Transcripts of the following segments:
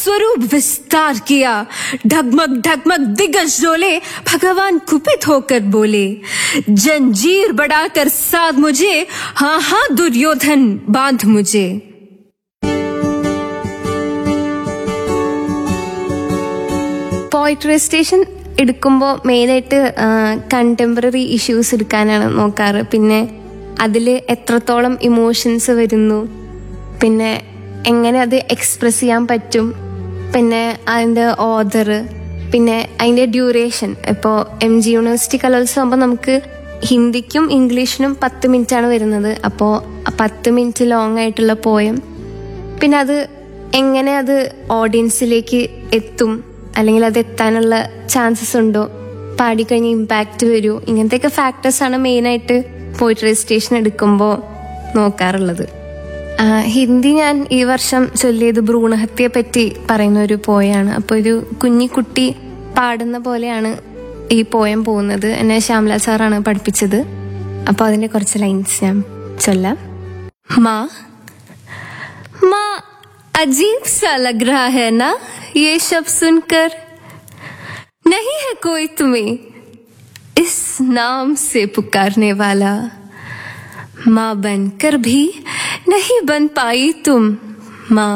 स्वरूप विस्तार किया। ढगमग ढगमग दिग्गज डोले, भगवान कुपित होकर बोले, जंजीर बढ़ाकर साध मुझे, हाँ हाँ दुर्योधन बांध मुझे। പോയിട്രി സ്റ്റേഷൻ എടുക്കുമ്പോൾ മെയിനായിട്ട് കണ്ടംപററി ഇഷ്യൂസ് എടുക്കാനാണ് നോക്കാറ്. പിന്നെ അതിൽ എത്രത്തോളം ഇമോഷൻസ് വരുന്നു, പിന്നെ എങ്ങനെ അത് എക്സ്പ്രസ് ചെയ്യാൻ പറ്റും, പിന്നെ അതിൻ്റെ ഓഥർ, പിന്നെ അതിൻ്റെ ഡ്യൂറേഷൻ. ഇപ്പോൾ MG യൂണിവേഴ്സിറ്റി കലോത്സവം ആകുമ്പോൾ നമുക്ക് ഹിന്ദിക്കും ഇംഗ്ലീഷിനും 10 മിനിറ്റാണ് വരുന്നത്. അപ്പോൾ 10 മിനിറ്റ് ലോങ് ആയിട്ടുള്ള പോയം, പിന്നെ അത് എങ്ങനെ അത് ഓഡിയൻസിലേക്ക് എത്തും, അല്ലെങ്കിൽ അത് എത്താനുള്ള ചാൻസസ് ഉണ്ടോ, പാടിക്കഴിഞ്ഞ് ഇമ്പാക്റ്റ് വരുമോ, ഇങ്ങനത്തെയൊക്കെ ഫാക്ടേഴ്സാണ് മെയിനായിട്ട് പോയിട്രി സ്റ്റേഷൻ എടുക്കുമ്പോൾ നോക്കാറുള്ളത്. ഹിന്ദി ഞാൻ ഈ വർഷം ചൊല്ലിയത് ഭ്രൂണഹത്യയെ പറ്റി പറയുന്ന ഒരു പോയാണ്. അപ്പോൾ ഒരു കുഞ്ഞിക്കുട്ടി പാടുന്ന പോലെയാണ് ഈ പോയം പോകുന്നത്. എന്നെ ശ്യാമല സാറാണ് പഠിപ്പിച്ചത്. അപ്പോൾ അതിൻ്റെ കുറച്ച് ലൈൻസ് ഞാൻ ചൊല്ലാം. മാ മാ अजीब सा लग रहा है ना ये शब्द सुनकर, नहीं है कोई तुम्हें इस नाम से पुकारने वाला, माँ बनकर भी नहीं बन पाई तुम माँ,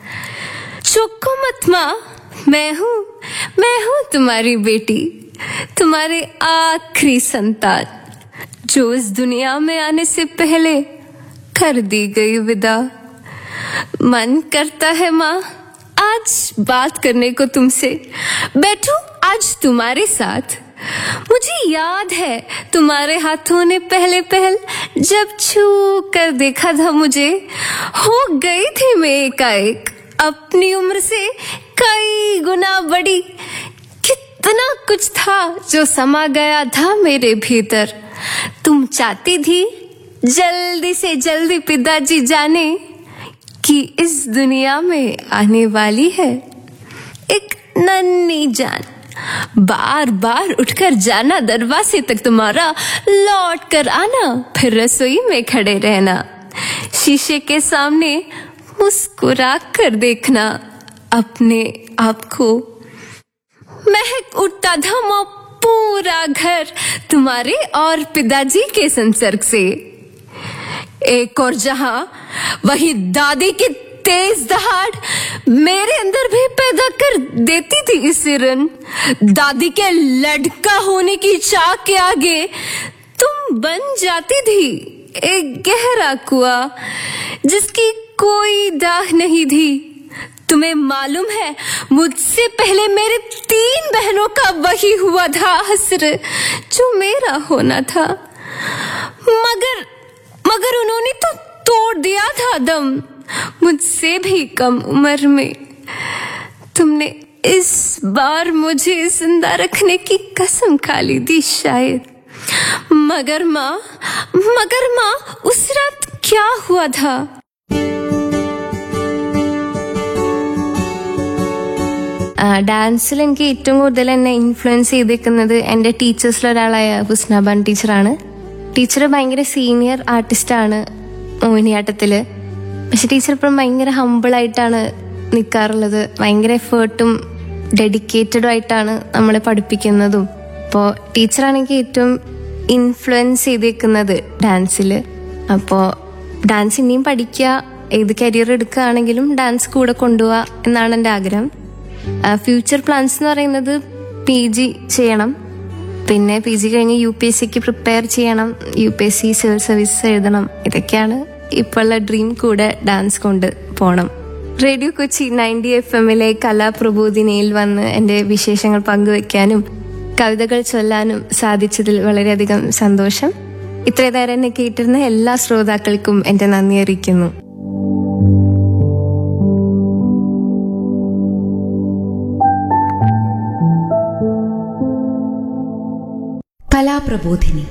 चौको मत माँ, मैं हूँ तुम्हारी बेटी, तुम्हारे आखिरी संतान, जो इस दुनिया में आने से पहले कर दी गई विदा। मन करता है माँ आज बात करने को तुमसे, बैठूं आज तुम्हारे साथ। मुझे याद है तुम्हारे हाथों ने पहले जब छू कर देखा था मुझे, हो गई थी मैं एकाएक अपनी उम्र से कई गुना बड़ी। कितना कुछ था जो समा गया था मेरे भीतर, तुम चाहती थी जल्दी से जल्दी पिताजी जाने कि इस दुनिया में आने वाली है एक नन्ही जान। बार बार उठकर जाना दरवाजे तक तुम्हारा, लौट कर आना फिर रसोई में खड़े रहना, शीशे के सामने मुस्कुरा कर देखना अपने आप को। महक उठता था वो पूरा घर तुम्हारे और पिताजी के संसर्ग से। एक और जहां वही दादी की तेज दहाड़ मेरे अंदर भी पैदा कर देती थी सिरन। दादी के लड़का होने की चाह के आगे तुम बन जाती थी एक गहरा कुआं जिसकी कोई दाग नहीं थी। तुम्हें मालूम है मुझसे पहले मेरे 3 बहनों का वही हुआ था हस्र जो मेरा होना था, मगर उन्होंने तो तोड़ दिया था दम मुझसे भी कम उम्र में। तुमने इस बार मुझे जिंदा रखने की कसम खा ली थी शायद, मगर माँ उस रात क्या हुआ था? ഡാൻസിൽ എനിക്ക് ഏറ്റവും കൂടുതൽ എന്നെ ഇൻഫ്ലുവൻസ് ചെയ്തേക്കുന്നത് എൻ്റെ ടീച്ചേഴ്സിലൊരാളായ ഹുസ്നാബാൻ ടീച്ചറാണ്. ടീച്ചർ ഭയങ്കര സീനിയർ ആർട്ടിസ്റ്റാണ് മോഹിനിയാട്ടത്തിൽ. പക്ഷെ ടീച്ചർ ഇപ്പോഴും ഭയങ്കര ഹമ്പിളായിട്ടാണ് നിൽക്കാറുള്ളത്. ഭയങ്കര എഫേർട്ടും ഡെഡിക്കേറ്റഡും ആയിട്ടാണ് നമ്മളെ പഠിപ്പിക്കുന്നതും. അപ്പോൾ ടീച്ചറാണെങ്കിൽ ഏറ്റവും ഇൻഫ്ലുവൻസ് ചെയ്തേക്കുന്നത് ഡാൻസിൽ. അപ്പോൾ ഡാൻസ് ഇനിയും പഠിക്കുക, ഏത് കരിയർ എടുക്കുകയാണെങ്കിലും ഡാൻസ് കൂടെ കൊണ്ടുപോവുക എന്നാണ് എൻ്റെ ആഗ്രഹം. ഫ്യൂച്ചർ പ്ലാൻസ് എന്ന് പറയുന്നത് PG ചെയ്യണം, പിന്നെ PG കഴിഞ്ഞ് UPSCക്ക് പ്രിപ്പയർ ചെയ്യണം, UPSC സിവിൽ സർവീസസ് എഴുതണം. ഇതൊക്കെയാണ് ഇപ്പോഴുള്ള ഡ്രീം. കൂടെ ഡാൻസ് കൊണ്ട് പോകണം. റേഡിയോ കൊച്ചി 90 FM കലാപ്രബോധിനിയിൽ വന്ന് എൻ്റെ വിശേഷങ്ങൾ പങ്കുവെക്കാനും കവിതകൾ ചൊല്ലാനും സാധിച്ചതിൽ വളരെയധികം സന്തോഷം. ഇത്രയും നേരം എന്നെ കേട്ടിരുന്ന എല്ലാ ശ്രോതാക്കൾക്കും എൻ്റെ നന്ദി അറിയിക്കുന്നു. കലാപ്രബോധിനി